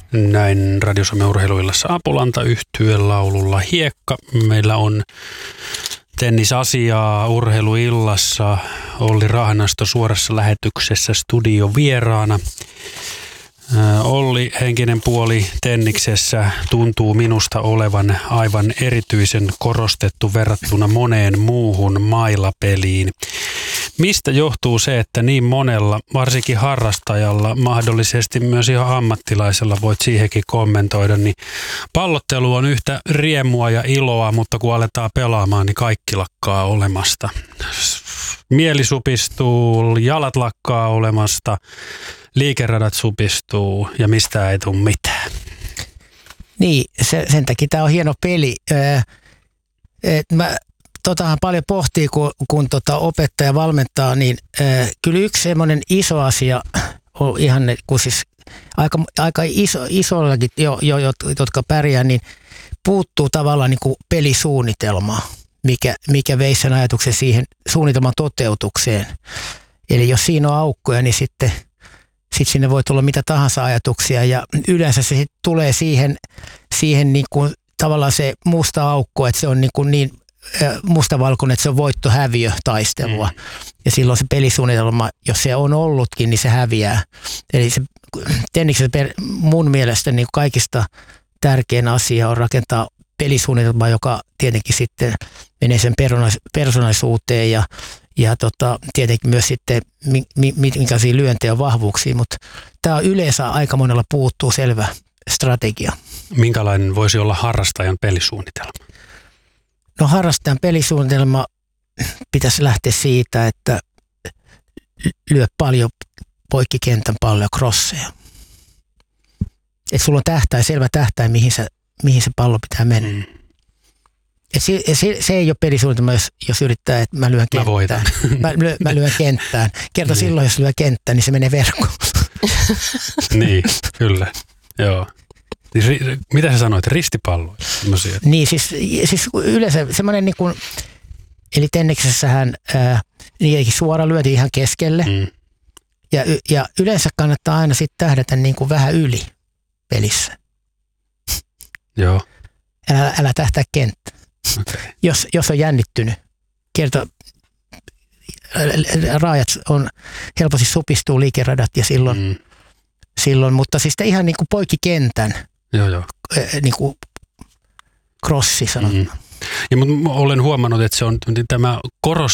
Näin Radio Suomen urheiluillassa Apulanta -yhtyeen laululla Hiekka. Meillä on tennisasiaa urheiluillassa. Olli Rahnasto suorassa lähetyksessä studiovieraana. Olli, henkinen puoli tenniksessä tuntuu minusta olevan aivan erityisen korostettu verrattuna moneen muuhun mailapeliin. Mistä johtuu se, että niin monella, varsinkin harrastajalla, mahdollisesti myös ihan ammattilaisella, voit siihenkin kommentoida, niin pallottelu on yhtä riemua ja iloa, mutta kun aletaan pelaamaan, niin kaikki lakkaa olemasta. Mieli supistuu, jalat lakkaa olemasta, liikeradat supistuu ja mistään ei tule mitään. Niin, sen takia tämä on hieno peli. Totahan paljon pohtii, kun opettaja valmentaa, niin kyllä yksi semmoinen iso asia on ihan, kun siis aika isollakin, jotka pärjää, niin puuttuu tavallaan niin kuin pelisuunnitelmaa, mikä veisi sen ajatuksen siihen suunnitelman toteutukseen. Eli jos siinä on aukkoja, niin sitten sinne voi tulla mitä tahansa ajatuksia ja yleensä se sitten tulee siihen niin kuin tavallaan se musta aukko, että se on niin mustavalkoinen, että se on voitto-häviö-taistelua. Ja silloin se pelisuunnitelma, jos se on ollutkin, niin se häviää. Eli se tenniksessä mun mielestä niin kaikista tärkein asia on rakentaa pelisuunnitelma, joka tietenkin sitten menee sen persoonallisuuteen ja tietenkin myös sitten minkälaisia lyöntejä on vahvuuksia, mutta tämä yleensä aika monella puuttuu selvä strategia. Minkälainen voisi olla harrastajan pelisuunnitelma? No harrastajan pelisuunnitelma pitäisi lähteä siitä, että lyö paljon poikkikentän palloja, crosseja. Että sulla on selvä tähtäin, mihin se pallo pitää mennä. Se ei ole pelisuunnitelma, jos yrittää, että mä lyön kenttään. Mä voitan. Mä lyön kenttään. Kerta niin. Silloin, jos lyö kenttään, niin se menee verkkoon. Niin, kyllä. Joo. Mitä sä sanoit? Ristipalloja? Niin, siis yleensä semmoinen niin kuin, eli tenniksessähän niidenkin suora lyötiin ihan keskelle. Ja yleensä kannattaa aina sitten tähdätä niin kuin vähän yli pelissä. Joo. Älä tähtää kenttään. Okay. Jos on jännittynyt, kerta raajat on helposti supistuu liikeradat ja silloin, mutta siis ihan niin kuin poikkikentän niin kuin crossi sanotaan. Ja olen huomannut, että se on tämä